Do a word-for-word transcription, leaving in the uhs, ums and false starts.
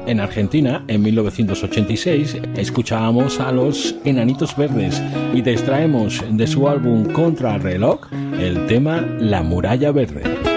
en Argentina, en mil novecientos ochenta y seis, escuchábamos a los Enanitos Verdes y te extraemos de su álbum Contrarreloj el tema La Muralla Verde.